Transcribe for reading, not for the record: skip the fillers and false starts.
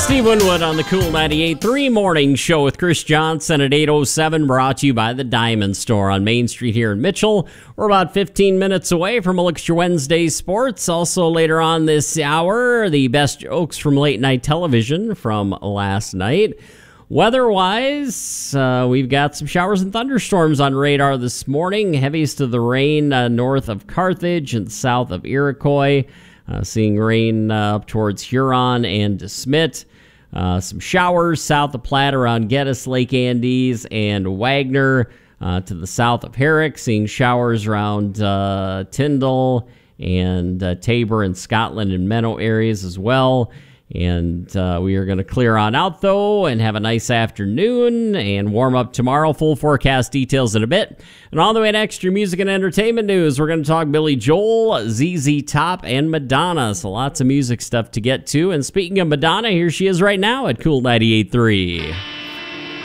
Steve Winwood on the Cool 98.3 Morning Show with Chris Johnson at 8:07, brought to you by the Diamond Store on Main Street here in Mitchell. We're about 15 minutes away from a look at your Wednesday sports. Also later on this hour, the best jokes from late night television from last night. Weather-wise, we've got some showers and thunderstorms on radar this morning. Heaviest of the rain north of Carthage and south of Iroquois. Seeing rain up towards Huron and DeSmet. Some showers south of Platte around Geddes, Lake Andes, and Wagner to the south of Herrick. Seeing showers around Tyndall and Tabor and Scotland and Menno areas as well. And we are going to clear on out, though, and have a nice afternoon and warm up tomorrow. Full forecast details in a bit. And all the way to extra music and entertainment news, we're going to talk Billy Joel, ZZ Top, and Madonna. So lots of music stuff to get to. And speaking of Madonna, here she is right now at Cool 98.3.